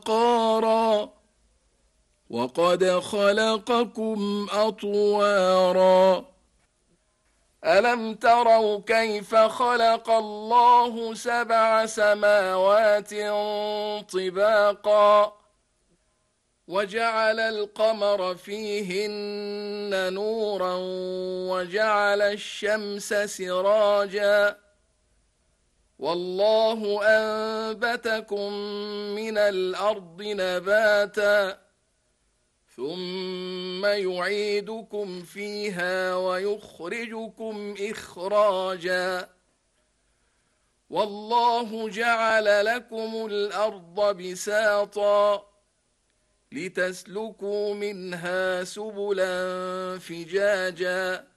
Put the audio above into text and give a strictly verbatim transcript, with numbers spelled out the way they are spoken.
وقارا وقد خلقكم أطوارا ألم تروا كيف خلق الله سبع سماوات طباقا وجعل القمر فيهن نورا وجعل الشمس سراجا والله أنبتكم من الأرض نباتا ثم يعيدكم فيها ويخرجكم إخراجا والله جعل لكم الأرض بساطا لتسلكوا منها سبلا فجاجا